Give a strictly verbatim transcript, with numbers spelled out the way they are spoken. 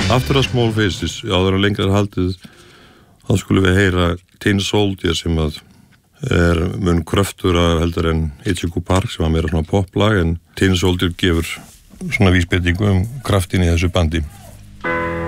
After a Small Faces, áður að lengra haldið, þá skulum við heyra Tin Soldier sem að er mun kröftura heldur en Ichigo Park sem var meira svona poplag, en Tin Soldier gefur svona vísbendingu um kraftin í þessu bandi.